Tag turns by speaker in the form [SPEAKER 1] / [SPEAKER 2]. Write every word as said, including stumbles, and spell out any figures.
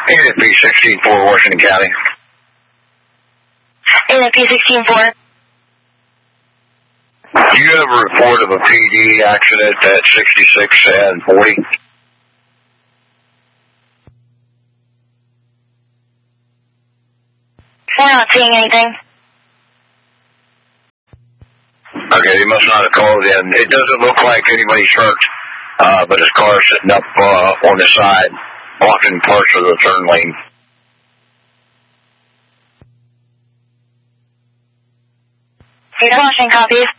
[SPEAKER 1] A N P sixteen four, Washington County.
[SPEAKER 2] A N P sixteen four.
[SPEAKER 1] Do you have a report of a P D accident at sixty-six and forty?
[SPEAKER 2] We're not seeing anything.
[SPEAKER 1] Okay, he must not have called in. It doesn't look like anybody's hurt, uh, but his car's sitting up uh, on the side, blocking parts of the turn lane.
[SPEAKER 2] You're watching copies.